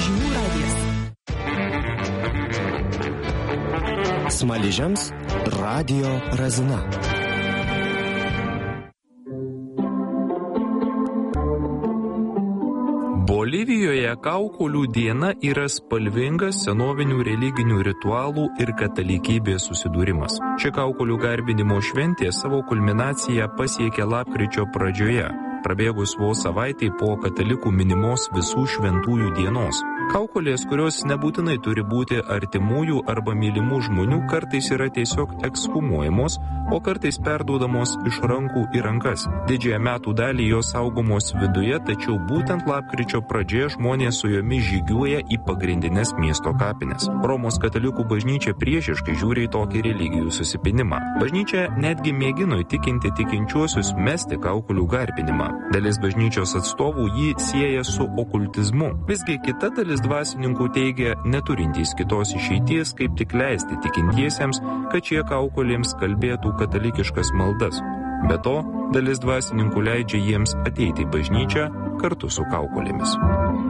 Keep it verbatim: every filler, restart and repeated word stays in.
Žinių radijas. Smaližiams Radio Razina. Bolivijoje kaukolių diena yra spalvingas senovinių religinių ritualų ir katalikybės susidūrimas. Ši kaukolių garbinimo šventė savo kulminaciją pasiekė lapkričio pradžioje, prabėgus vos savaitei po katalikų minimos visų šventųjų dienos. Kaukolės, kurios nebūtinai turi būti artimųjų arba mylimų žmonių, kartais yra tiesiog ekshumuojamos, o kartais perduodamos iš rankų į rankas. Didžiąją metų dalį jos saugomos viduje, tačiau būtent lapkričio pradžioje žmonės su jomis žygiuoja į pagrindinės miesto kapines. Romos katalikų bažnyčia priešiškai žiūri į tokį religijų susipinimą. Bažnyčia netgi mėgino įtikinti tikinčiuosius mesti kaukolių garbinimą. Dalis bažnyčios atstovų jį sieja su okultizmu. Visgi kita dalis dvasininkų teigia neturintys kitos išeities, kaip tik leisti tikintiesiems, kad šie kaukolėms kalbėtų katalikiškas maldas. Be to, dalis dvasininkų leidžia jiems ateiti į bažnyčią kartu su kaukolėmis.